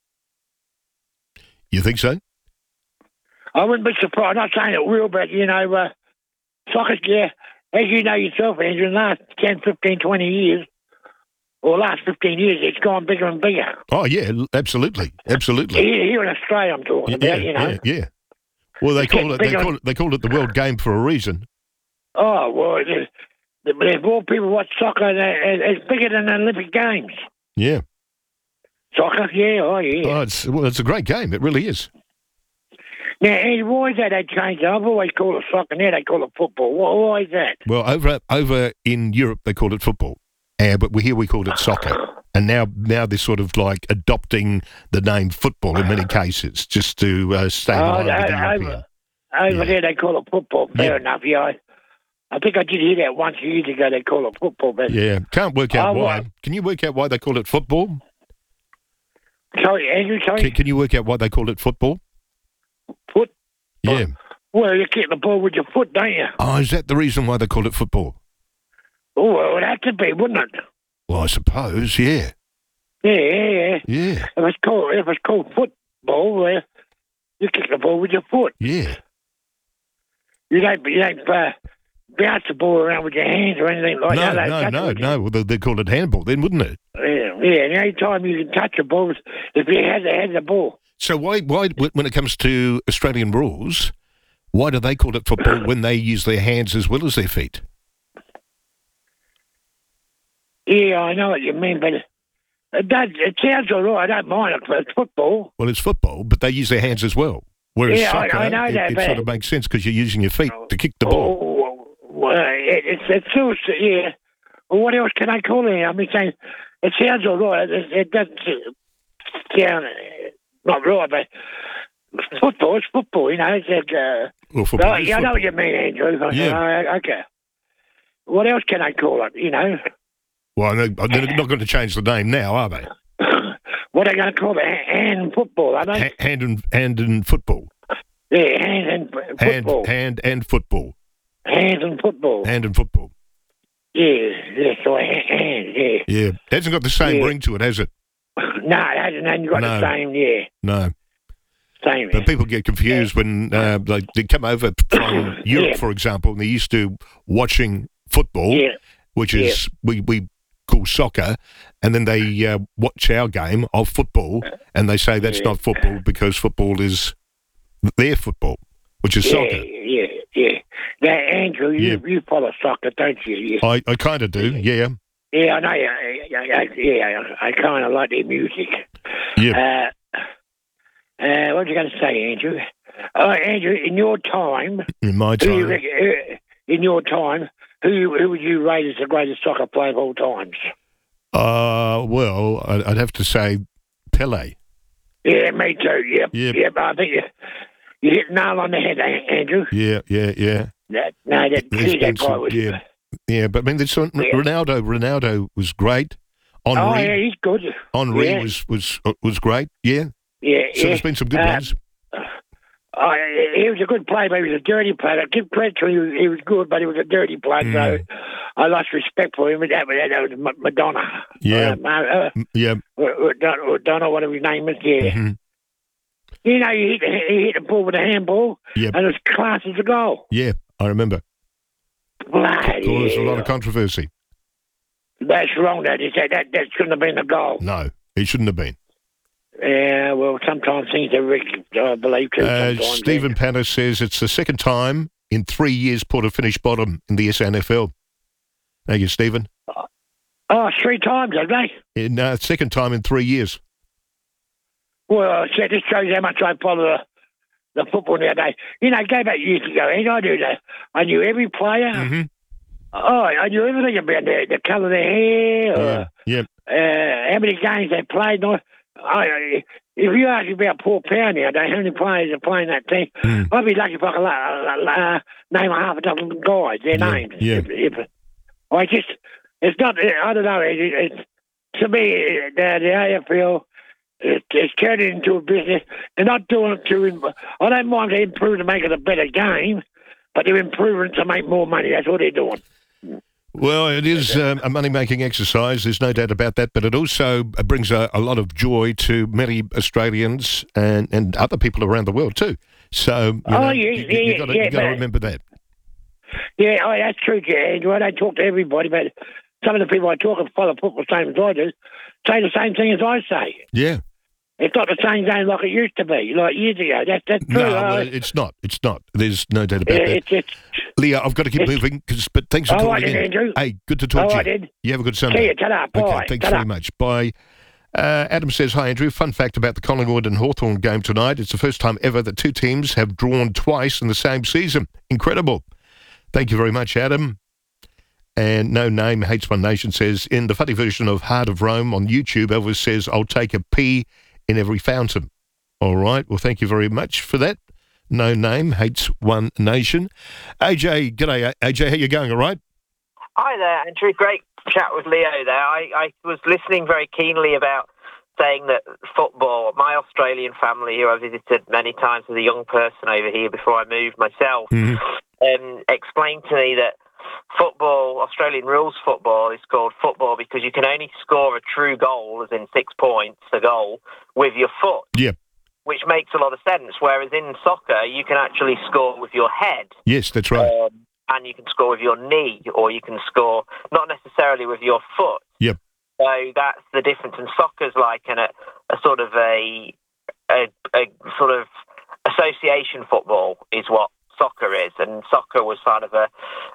You think so?
I wouldn't be surprised. I'm not saying it will, but, you know, uh, soccer's, yeah, as you know yourself, Andrew, in the last ten, fifteen, twenty years, or last fifteen years, it's gone bigger and bigger.
Oh, yeah, l- absolutely, absolutely.
Here, here in Australia, I'm talking
Yeah,
about, you know.
yeah, yeah. Well, they
It's
call it they
bigger-
call it they call it the world game for a reason.
Oh, well, there's, there's more people watch soccer, and it- it's bigger than the Olympic Games.
Yeah.
Soccer, yeah, oh, yeah.
Oh, it's well, it's a great game. It really is.
Now, Andrew, why is that they changed it? I've always called it soccer, now they call it football. Why, why is that?
Well, over over in Europe they called it football, uh, but we here we called it soccer. And now now they're sort of like adopting the name football in many cases, just to uh, stay in
Oh,
line with the
over,
European.
over there they call it football, fair
Yeah.
enough, yeah. I, I think I did hear that once years ago they call it football, but...
Yeah, can't work out
Oh,
why.
well.
Can you work out why they call it football?
Sorry, Andrew, sorry?
Can, can you work out why they call it football?
Foot?
Yeah.
Well, you kick the ball with your foot, don't you?
Oh, is that the reason why they call it football?
Oh, well, it would have to be, wouldn't it?
Well, I suppose, yeah.
Yeah, yeah, yeah.
Yeah.
If it's called, if it's called football, well, you kick the ball with your foot.
Yeah.
You don't, you don't uh, bounce the ball around with your hands or anything like
No,
that.
no,
Touch
no,
it with
no. Well, they, they call it handball then, wouldn't it?
Yeah, yeah. The only time you can touch a ball is if you had the head of the ball.
So why, why, when it comes to Australian rules, why do they call it football when they use their hands as well as their feet?
Yeah, I know what you mean, but it does. It sounds all right. I don't mind it, but it's football.
Well, it's football, but they use their hands as well. Whereas
Yeah, I-
soccer,
I know
it,
that,
it
but-
sort of makes sense because you're using your feet to kick the ball.
Oh, well, it, it's it's still yeah. Well, what else can I call it? I mean, saying it sounds all right. It, it doesn't sound uh, not right, but football. It's football. You know, it's like. Uh,
Well, football
well,
is
yeah, I know
football.
what you mean, Andrew.
Yeah.
Uh, okay. What else can I call it? You know,
Well, they're, they're not going to change the name now, are they?
what are they going to call it? Hand football, are they?
Ha- hand and hand and football.
Yeah, hand and f-
Hand,
football.
hand and football.
Hands and football.
Hand and football.
Yeah, yeah, so ha- hands, yeah.
Yeah, it hasn't got the same
Yeah.
ring to it, has it?
No, it hasn't, hasn't got
No.
the same, yeah,
No.
same.
But people get confused when uh, like they come over from Europe,
Yeah.
for example, and they're used to watching football,
Yeah.
which is we, we call soccer, and then they uh, watch our game of football, and they say that's
Yeah.
not football because football is their football, which is
yeah,
soccer.
yeah, yeah. Now, Andrew, you, you follow soccer, don't you? you
I, I kind of do, yeah.
yeah, I know. Yeah, yeah, yeah, I, I kind of like their music.
Yeah.
Uh, uh, what was you going to say, Andrew? Oh, Andrew, in your time,
In my
who you
time,
rec- uh, in your time, who who would you rate as the greatest soccer player of all times?
uh, well, I'd, I'd have to say Pele.
Yeah, me too. Yep,
Yep.
yep. I think you, you hit the nail on the head, A- Andrew.
Yeah, yeah, yeah.
That, no, that,
There's
gee,
been
that guy
some-
was.
yeah, yeah, but I mean, there's some,
Yeah.
Ronaldo. Ronaldo was great.
Oh,
Henri,
yeah, he's good.
Henri
yeah.
was was uh, was great. Yeah.
Yeah,
So
yeah.
there's been some good
Uh,
ones.
Oh, he was a good player, but he was a dirty player. I give credit to him. He was, he was good, but he was a dirty player.
Mm.
So I lost respect for him. That, that, that was Ma- Madonna.
Yeah.
Uh, uh,
M- yeah.
or, or, Don- or Donna, whatever his name is. Yeah.
Mhm.
You know, he hit, the, he hit the ball with a handball,
Yep.
and it was class as a goal.
Yeah, I remember.
Bloody
Caused a lot
hell.
of controversy.
That's wrong, that is. That, that, that shouldn't have been the goal.
No, he shouldn't have been.
Yeah, well, sometimes things are rigged, I believe, too.
Uh,
sometimes,
Stephen
yeah.
Panner says it's the second time in three years Port have finished bottom in the S N F L. Thank you, Stephen.
Oh, three times, have they?
In, uh, second time in three years.
Well, so this shows how much I follow the, the football nowadays. You know, go back years ago, and I do that. I knew every player.
Mm-hmm.
Oh, I knew everything about their, the colour of their hair, or,
Yeah, yep.
uh, how many games they played. I, I, if you ask me about Port Power nowadays, how many players are playing that team,
Mm.
I'd be lucky if I could uh, uh, name a half a dozen guys, their
Yeah,
names.
yeah.
If, if, I just, it's not, I don't know, it, it, it's, to me, the, the A F L, it, it's turned into a business. They're not doing it to, I don't mind they improve to make it a better game, but they're improving to make more money. That's what they're doing.
Well, it is um, a money-making exercise, there's no doubt about that, but it also brings a, a lot of joy to many Australians and, and other people around the world too. So, you
Oh,
know,
yeah,
you,
yeah,
you got to
yeah, but-
remember that.
Yeah, oh, that's true, Andrew. I don't talk to everybody, but some of the people I talk to follow football the same as I do, say the same thing as I say.
Yeah.
It's not the same game like it used to be, like years ago. That's, that's true.
No,
uh,
well, it's not. It's not. There's no doubt about
yeah,
that.
it's, it's,
Leah, I've got to keep
it's-
moving, 'cause- but thanks for
All
calling
right then,
in.
Andrew.
Hey, good to talk
All
to
right
you.
then.
You have a good Sunday.
See you. Ta-da.
Okay,
Bye.
thanks
Ta-da.
very much. Bye. Uh, Adam says, hi, Andrew. Fun fact about the Collingwood and Hawthorn game tonight. It's the first time ever that two teams have drawn twice in the same season. Incredible. Thank you very much, Adam. And No Name Hates One Nation says, in the funny version of Heart of Rome on YouTube, Elvis says, I'll take a pee in every fountain. All right. Well, thank you very much for that. No Name Hates One Nation. A J, g'day, A J. How you going? All right?
Hi there, Andrew. Great chat with Leo there. I, I was listening very keenly about saying that football, my Australian family, who I visited many times as a young person over here before I moved myself,
Mm-hmm.
um, explained to me that football, Australian rules football, is called football because you can only score a true goal, as in six points, a goal, with your foot.
Yeah.
Which makes a lot of sense, whereas in soccer, you can actually score with your head.
Yes, that's right.
Um, and you can score with your knee, or you can score not necessarily with your foot.
Yep.
So that's the difference. And soccer's like an, a, a sort of a, a a sort of association football is what soccer is, and soccer was sort of a,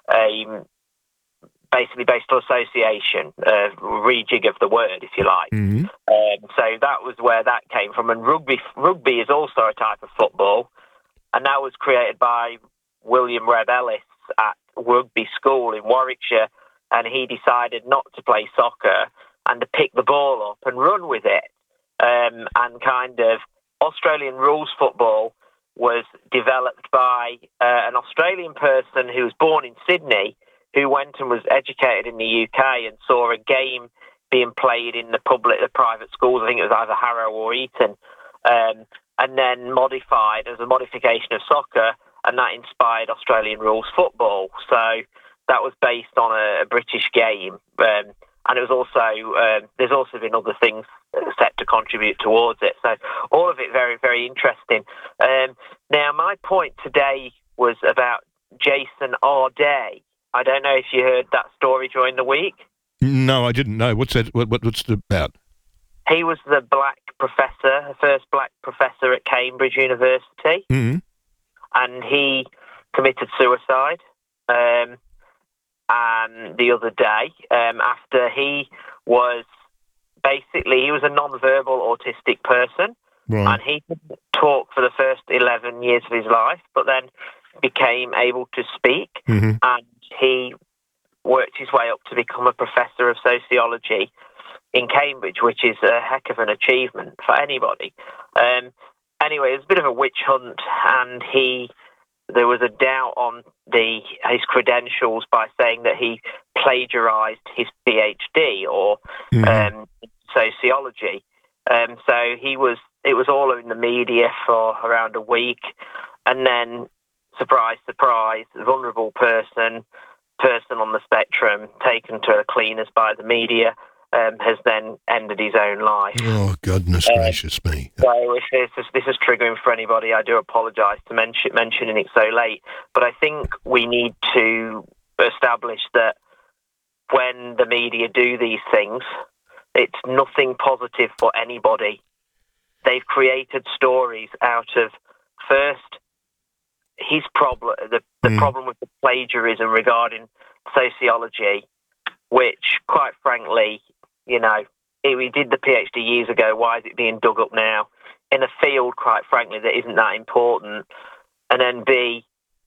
a basically based on association, a rejig of the word, if you like.
Mm-hmm.
Um, so that was where that came from. And rugby, rugby is also a type of football, and that was created by William Reb Ellis at Rugby School in Warwickshire, and he decided not to play soccer and to pick the ball up and run with it. Um, and kind of Australian rules football was developed by uh, an Australian person who was born in Sydney, who went and was educated in the U K and saw a game being played in the public, the private schools. I think it was either Harrow or Eton, um, and then modified as a modification of soccer, and that inspired Australian rules football. So that was based on a, a British game, um, and it was also um, there's also been other things set to contribute towards it. So all of it very, very interesting. Um, now, my point today was about Jason Arday. I don't know if you heard that story during the week.
No, I didn't know. What's that? What, what, what's it about?
He was the black professor, the first black professor at Cambridge University,
Mm-hmm.
and he committed suicide um, and the other day um, after he was basically, he was a non-verbal autistic person,
Right.
and he didn't talk for the first eleven years of his life, but then became able to speak,
Mm-hmm.
and he worked his way up to become a professor of sociology in Cambridge, which is a heck of an achievement for anybody. Um, anyway, it was a bit of a witch hunt, and he there was a doubt on the his credentials by saying that he plagiarised his PhD or
Mm-hmm.
um, sociology. Um, so he was. It was all in the media for around a week, and then, surprise, surprise, vulnerable person, person on the spectrum, taken to the cleaners by the media, um, has then ended his own life.
Oh, goodness
Um,
gracious me.
So if this is, this is triggering for anybody, I do apologise for mention, mentioning it so late, but I think we need to establish that when the media do these things. It's nothing positive for anybody. They've created stories out of, first, his problem, the, the mm. problem with the plagiarism regarding sociology, which, quite frankly, you know, he did the PhD years ago. Why is it being dug up now in a field, quite frankly, that isn't that important? And then B,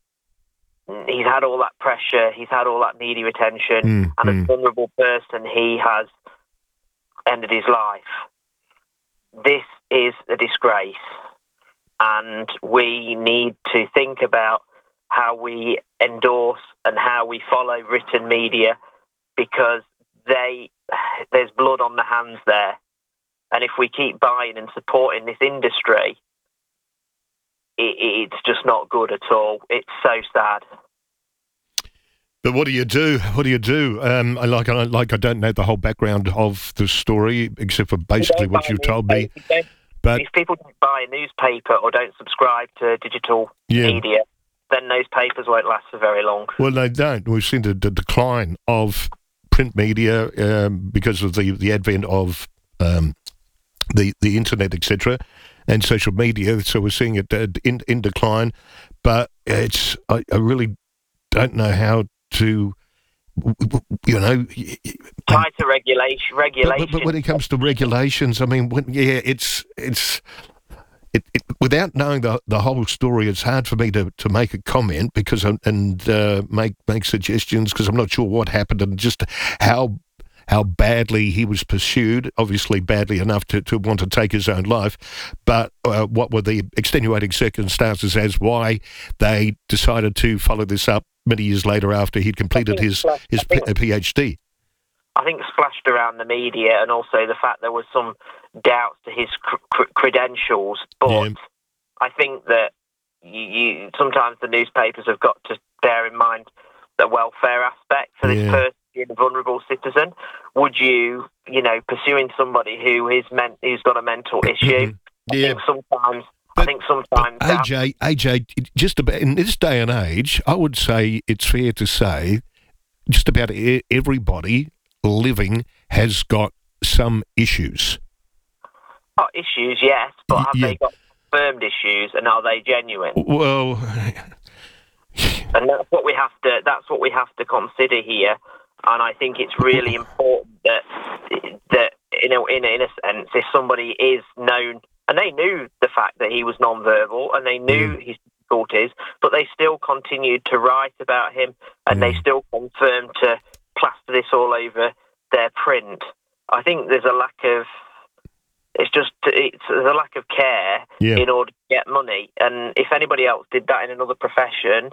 he's had all that pressure, he's had all that media attention,
mm,
and
mm.
as a vulnerable person, he has ended his life. This is a disgrace, and we need to think about how we endorse and how we follow written media, because they there's blood on the hands there. And if we keep buying and supporting this industry, it, it's just not good at all. It's so sad.
But what do you do? What do you do? Um, I like, I like, I don't know the whole background of the story, except for basically what you told me. But
if people don't buy a newspaper or don't subscribe to digital
yeah.
media, then those papers won't last for very long.
Well, they don't. We've seen the, the decline of print media um, because of the, the advent of um, the the internet, et cetera, and social media. So we're seeing it uh, in in decline. But it's I, I really don't know how to, you know,
tighter regulation. Regulation.
But, but, but when it comes to regulations, I mean, when, yeah, it's it's. It, it, without knowing the the whole story, it's hard for me to, to make a comment because I'm, and uh, make make suggestions because I'm not sure what happened and just how how badly he was pursued. Obviously, badly enough to, to want to take his own life. But uh, what were the extenuating circumstances as why they decided to follow this up many years later after he'd completed his his P- PhD?
I think splashed around the media, and also the fact there was some doubts to his cr- cr- credentials. But yeah. I think that you, you, sometimes the newspapers have got to bear in mind the welfare aspect for this
yeah.
person being a vulnerable citizen. Would you, you know, pursuing somebody who is meant who's got a mental issue? I
yeah.
think sometimes. But, I think sometimes.
A J, A J, just about in this day and age, I would say it's fair to say, just about everybody living has got some issues.
Oh, issues, yes, but have
yeah.
they got confirmed issues, and are they genuine?
Well,
and that's what we have to. That's what we have to consider here. And I think it's really important that that you know, in in a sense, if somebody is known, and they knew the fact that he was non-verbal, and they knew
mm.
his difficulties, but they still continued to write about him, and mm. they still confirmed to plaster this all over their print. I think there's a lack of it's just it's there's a lack of care
yeah.
in order to get money, and if anybody else did that in another profession,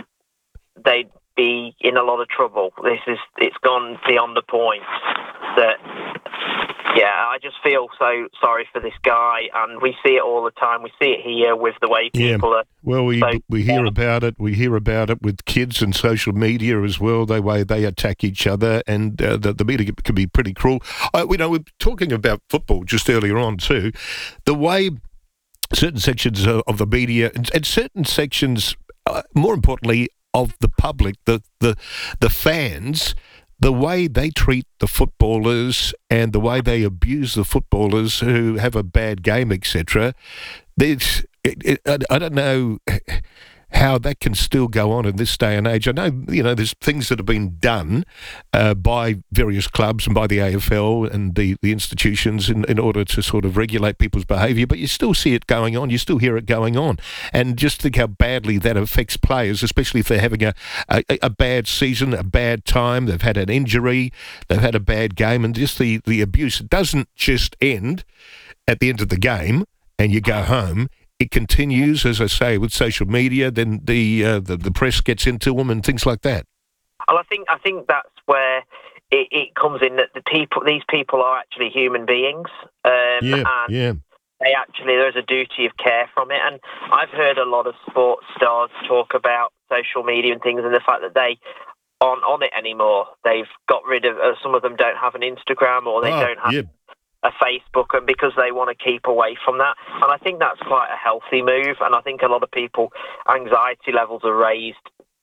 they'd be in a lot of trouble. This is it's gone beyond the point that yeah I just feel so sorry for this guy, and we see it all the time. We see it here with the way people
yeah.
are.
Well, we
so,
we hear about it. We hear about it with kids and social media as well. The way they attack each other, and uh, the, the media can be pretty cruel. Uh, you know, we're talking about football just earlier on too. The way certain sections of, of the media and, and certain sections, uh, more importantly, of the public, the the the fans. The way they treat the footballers and the way they abuse the footballers who have a bad game, et cetera. There's, it, it, I don't know how that can still go on in this day and age. I know, you know, there's things that have been done uh, by various clubs and by the A F L and the, the institutions in, in order to sort of regulate people's behaviour, but you still see it going on, you still hear it going on. And just think how badly that affects players, especially if they're having a, a, a bad season, a bad time, they've had an injury, they've had a bad game, and just the, the abuse. It doesn't just end at the end of the game and you go home. It continues, as I say, with social media. Then the, uh, the the press gets into them and things like that.
Well, I think I think that's where it, it comes in that the people, these people are actually human beings. Um,
yeah,
and
yeah.
They actually there's a duty of care from it, and I've heard a lot of sports stars talk about social media and things, and the fact that they aren't on it anymore. They've got rid of. Uh, some of them don't have an Instagram, or they
oh,
don't have.
Yeah.
a Facebook, and because they want to keep away from that. And I think that's quite a healthy move, and I think a lot of people, anxiety levels are raised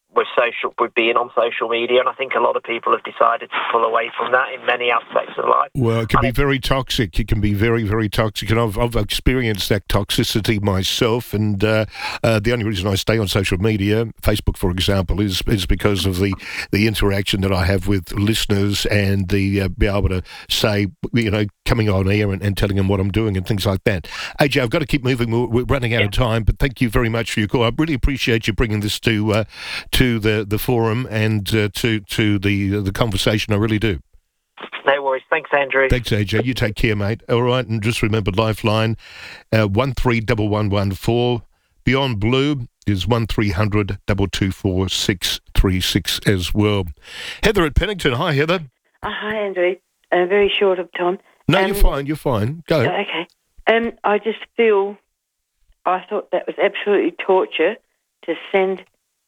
with social, with being on social media, and I think a lot of people have decided to pull away from that in many aspects of life.
Well, it can be very toxic. It can be very, very toxic, and I've, I've experienced that toxicity myself. And uh, uh, the only reason I stay on social media, Facebook, for example, is is because of the, the interaction that I have with listeners and the uh, be able to say, you know, coming on air and, and telling them what I'm doing and things like that. A J, I've got to keep moving. We're, we're running out yeah. of time, but thank you very much for your call. I really appreciate you bringing this to uh, to the, the forum and uh, to to the the conversation. I really do.
No worries. Thanks, Andrew.
Thanks, A J. You take care, mate. All right, and just remember Lifeline, uh, one three one one one four. Beyond Blue is one three hundred two two four six three six as well. Heather at Pennington. Hi, Heather.
Uh, hi, Andrew. Uh, very short of time.
No,
um,
you're fine. You're fine. Go.
Okay. Um, I just feel, I thought that was absolutely torture to send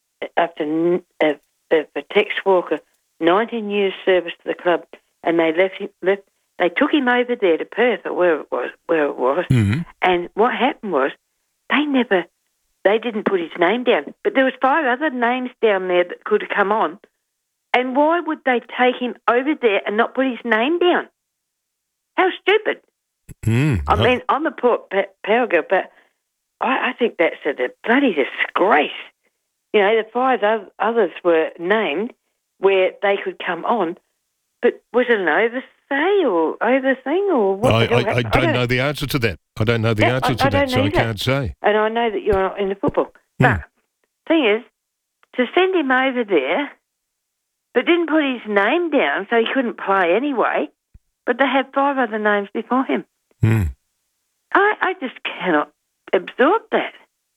after uh, uh, for Tex Walker, nineteen years service to the club, and they left him. Left, they took him over there to Perth or where it was. Where it was,
mm-hmm.
and what happened was they never, they didn't put his name down, but there was five other names down there that could have come on. And why would they take him over there and not put his name down? How stupid!
Mm,
I mean, I'm a poor power girl, but I, I think that's a, a bloody disgrace. You know, the five others were named where they could come on, but was it an oversight or overthing or what?
I,
the hell
I, I, don't
I don't
know the answer to that. I don't know the
Yeah,
answer
I-
to
I
that,
don't
so I
either.
can't say.
And I know that you're not into football. But thing is, to send him over there, but didn't put his name down so he couldn't play anyway, but they had five other names before him.
Mm.
I, I just cannot absorb that.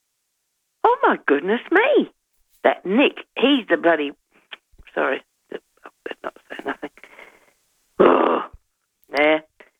Oh, my goodness me. That Nick, he's the bloody... Sorry, I better not say nothing. Oh, nah.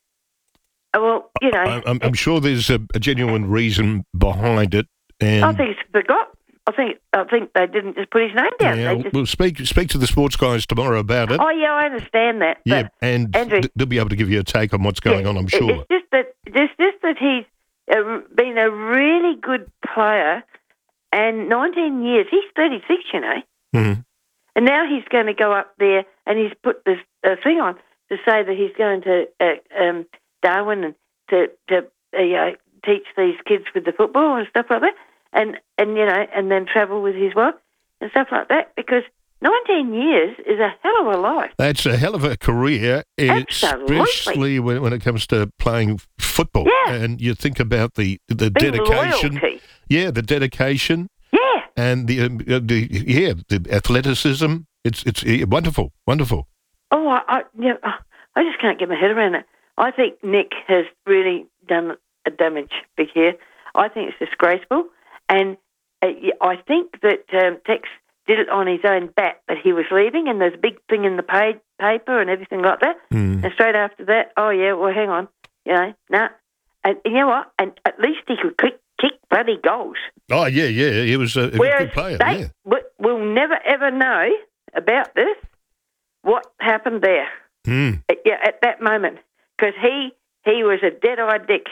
Oh, well, you know...
I, I'm, I'm sure there's a, a genuine reason behind it. And
I think it's forgot. I think I think they didn't just put his name down.
yeah,
they just,
we'll speak speak to the sports guys tomorrow about it.
oh, yeah, I understand that.
yeah,
but
and
Andrew,
th- they'll be able to give you a take on what's going on, I'm
it-
sure.
It's just that, it's just that he's uh, been a really good player, and nineteen years, he's thirty-six, you know,
Mhm.
and now he's going to go up there and he's put this uh, thing on to say that he's going to uh, um, Darwin and to, to uh, you know, teach these kids with the football and stuff like that. And, and, you know, and then travel with his wife and stuff like that, because nineteen years is a hell of a life.
That's a hell of a career,
Absolutely.
especially when, when it comes to playing football.
Yeah.
And you think about the the
The
dedication.
loyalty.
Yeah, the dedication.
Yeah.
And the, um, uh, the yeah, the athleticism. It's it's uh, wonderful, wonderful.
Oh, I, I, yeah, I just can't get my head around it. I think Nick has really done a damage big here. I think it's disgraceful. And uh, yeah, I think that um, Tex did it on his own bat, that he was leaving, and there's a big thing in the pay, paper and everything like that.
Mm.
And straight after that, oh, yeah, well, hang on. You know, nah. And you know what? And at least he could kick, kick bloody goals.
Oh yeah, yeah, he was a, he was a
Whereas
good player.
they
Yeah.
w- will never, ever know about this, what happened there.
Mm.
At, yeah, at that moment. Because he, he was a dead-eyed dick.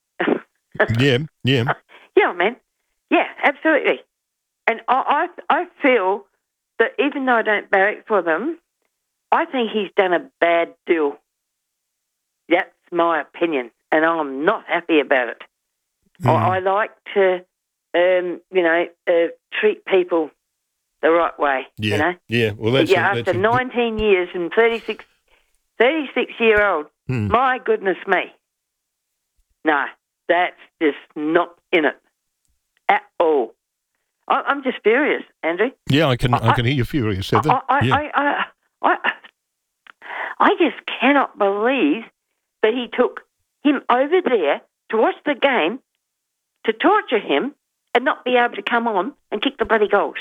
Yeah, yeah.
Yeah, man. Yeah, absolutely. And I, I, I feel that even though I don't barrack for them, I think he's done a bad deal. That's my opinion, and I'm not happy about it.
Mm.
I, I like to, um, you know, uh, treat people the right way.
Yeah,
You know.
yeah. Well, that's
yeah.
a,
After
that's a-
nineteen years and thirty-six, thirty-six year old,
Hmm.
my goodness me. No, that's just not in it at all. I, I'm just furious, Andrew.
Yeah, I can I,
I-
can hear you furious, Heather.
I, I,
yeah.
I, I, I, I just cannot believe that he took him over there to watch the game, to torture him, and not be able to come on and kick the bloody goals.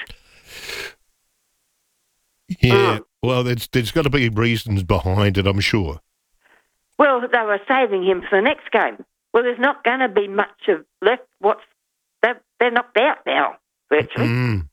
yeah. Well, there's there's got to be reasons behind it, I'm sure.
Well, they were saving him for the next game. Well, there's not going to be much of left. What's they're, they're knocked out now, virtually.
Mm.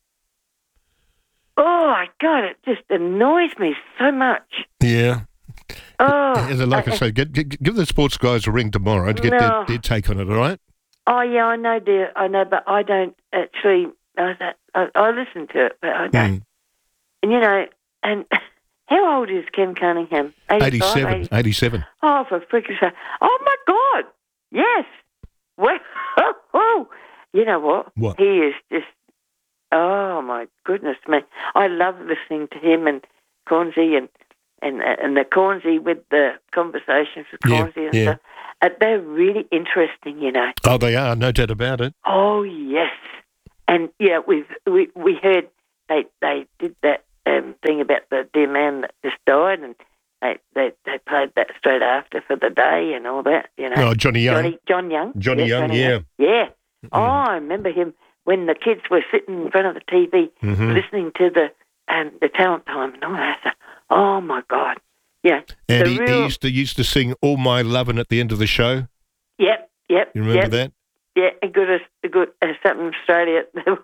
Oh, my God, it just annoys me so much.
Yeah.
Oh,
Heather, like I,
I-
say, get, get, give the sports guys a ring tomorrow to get
No.
their, their take on it. All right.
Oh, yeah, I know, dear. I know, but I don't actually. I don't, I, I listen to it, but I don't.
Mm.
And, you know, and how old is Ken Cunningham?
eighty-seven. eighty-seven.
Oh, for freaking sake. Oh, my God. Yes. Well, oh, oh. You know what?
What?
He is just, oh, my goodness me. I love listening to him and Cornsey and, and, and the Cornsey with the conversations with
Yeah,
Cornsey and
yeah.
stuff. Uh, they're really interesting, you know.
Oh, they are, no doubt about it.
Oh, yes. And, yeah, we've, we we heard they they did that um, thing about the dear man that just died, and they, they they played that straight after for the day and all that, you know.
Oh, Johnny Young.
Johnny, John Young.
Johnny
Yes,
Young,
Johnny
yeah.
Young. Yeah. Oh, I remember him when the kids were sitting in front of the T V
Mhm.
listening to the um, the talent time and all that stuff. Oh, my God. Yeah.
And
the
he,
real,
he used to used to sing "All My Lovin'" at the end of the show.
Yep, yep.
You remember
yep.
that?
Yeah, a good, a good uh, something Australia.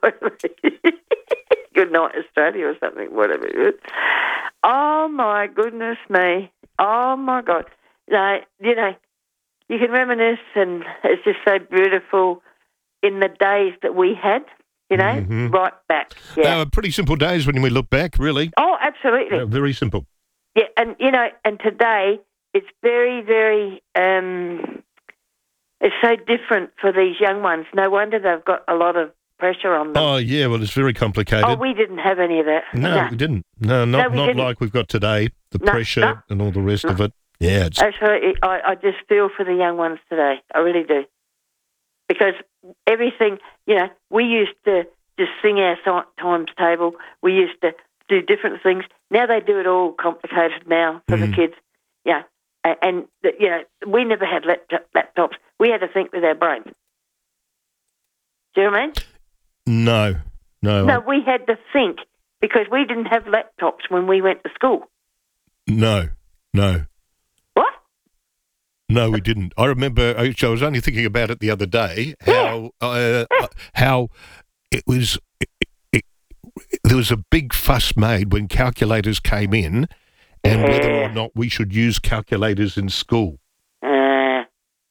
Good night Australia or something, whatever it is. Oh my goodness me! Oh my God! No, you know, you can reminisce, and it's just so beautiful in the days that we had. You know,
Mhm.
right back. Yeah.
They were pretty simple days when we look back, really.
Oh, absolutely.
Yeah, very simple.
Yeah, and you know, and today it's very, very. Um, it's so different for these young ones. No wonder they've got a lot of pressure on them.
Oh, yeah, well, it's very complicated.
Oh, we didn't have any of that.
no, we didn't. No, not,
No, we
not
didn't.
like we've got today, the
No,
pressure
no.
and all the rest of it. Yeah, it's,
Absolutely. I, I just feel for the young ones today. I really do. Because everything, you know, we used to just sing our si- times table. We used to do different things. Now they do it all complicated now for
Mm.
the kids. Yeah. And, and, the- you know, we never had laptop, laptops. We had to think with our brains. Do you know what I mean?
no, no,
No, we had to think because we didn't have laptops when we went to school.
no, no.
What?
No, we didn't. I remember, actually, I was only thinking about it the other day, how, uh, how it was, it, it, there was a big fuss made when calculators came in and whether or not we should use calculators in school.
Uh,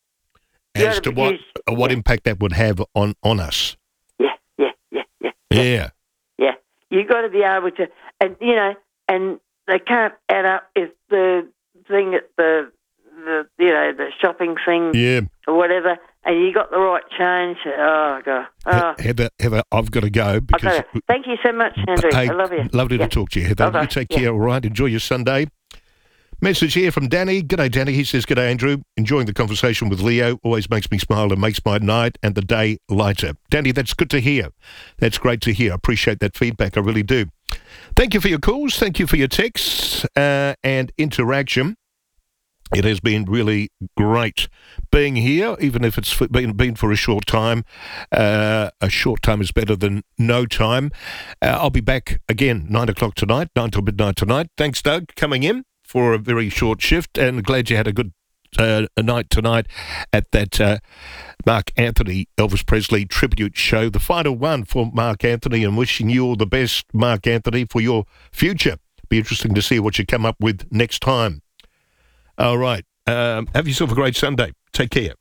As
yeah,
to what
because-
uh, what impact that would have on, on us.
yeah, yeah, yeah, yeah.
Yeah.
Yeah, you got to be able to, and you know, and they can't add up if the thing at the, the you know, the shopping thing
Yeah.
or whatever, and you got the right change. Oh God, oh.
Heather, Heather, I've got to go because.
Okay. Thank you so much, Andrew.
Hey,
I love you.
Lovely
Yeah.
to talk to you, Heather.
Bye-bye.
You take
Yeah.
care, all right? Enjoy your Sunday. Message here from Danny. G'day, Danny. He says, G'day, Andrew. Enjoying the conversation with Leo. Always makes me smile and makes my night and the day lighter. Danny, that's good to hear. That's great to hear. I appreciate that feedback. I really do. Thank you for your calls. Thank you for your texts uh, and interaction. It has been really great being here, even if it's been, been for a short time. Uh, a short time is better than no time. Uh, I'll be back again, nine o'clock tonight, nine till midnight tonight. Thanks, Doug, coming in for a very short shift, and glad you had a good uh, a night tonight at that uh, Mark Anthony, Elvis Presley tribute show, the final one for Mark Anthony, and wishing you all the best, Mark Anthony, for your future. Be interesting to see what you come up with next time. All right. Um, have yourself a great Sunday. Take care.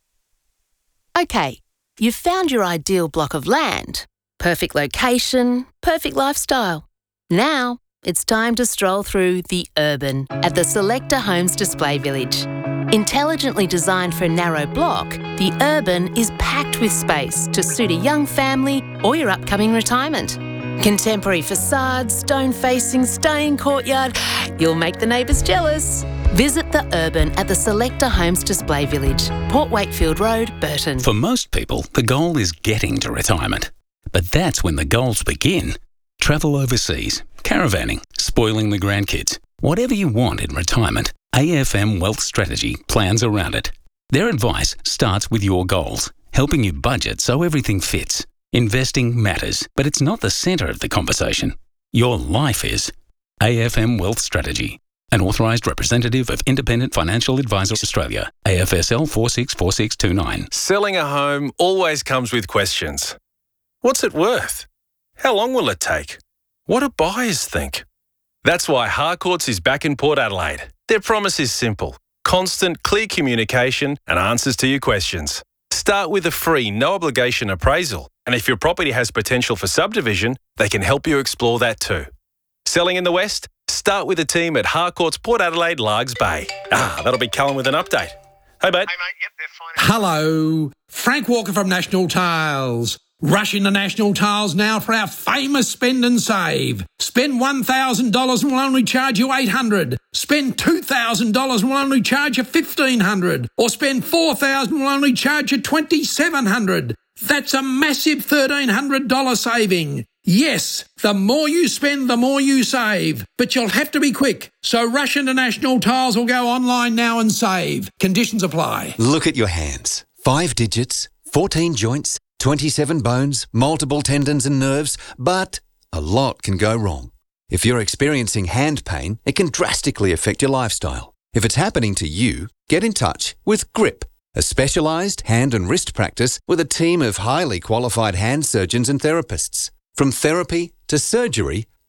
Okay, you've found your ideal block of land. Perfect location, perfect lifestyle. Now it's time to stroll through the urban at the Selector Homes Display Village. Intelligently designed for a narrow block, the urban is packed with space to suit a young family or your upcoming retirement. Contemporary facades, stone facing, stunning courtyard. You'll make the neighbours jealous. Visit the urban at the Selector Homes Display Village, Port Wakefield Road, Burton.
For most people, the goal is getting to retirement. But that's when the goals begin. Travel overseas, caravanning, spoiling the grandkids. Whatever you want in retirement, A F M Wealth Strategy plans around it. Their advice starts with your goals, helping you budget so everything fits. Investing matters, but it's not the centre of the conversation. Your life is. A F M Wealth Strategy. An authorised representative of Independent Financial Advisors Australia, A F S L four six four six two nine.
Selling a home always comes with questions. What's it worth? How long will it take? What do buyers think? That's why Harcourts is back in Port Adelaide. Their promise is simple: constant, clear communication and answers to your questions. Start with a free, no obligation appraisal. And if your property has potential for subdivision, they can help you explore that too. Selling in the West? Start with a team at Harcourts Port Adelaide Largs Bay. Ah, that'll be Cullen with an update. Hey, mate.
Hello, Frank Walker from National Tiles. Rush into National Tiles now for our famous spend and save. Spend one thousand dollars and we'll only charge you eight hundred dollars. Spend two thousand dollars and we'll only charge you fifteen hundred dollars. Or spend four thousand dollars and we'll only charge you twenty-seven hundred dollars. That's a massive thirteen hundred dollars saving. Yes, the more you spend, the more you save. But you'll have to be quick. So rush into National Tiles or go online now and save. Conditions apply.
Look at your hands. Five digits, fourteen joints, twenty-seven bones, multiple tendons and nerves, but a lot can go wrong. If you're experiencing hand pain, it can drastically affect your lifestyle. If it's happening to you, get in touch with Grip, a specialised hand and wrist practice with a team of highly qualified hand surgeons and therapists. From therapy to surgery,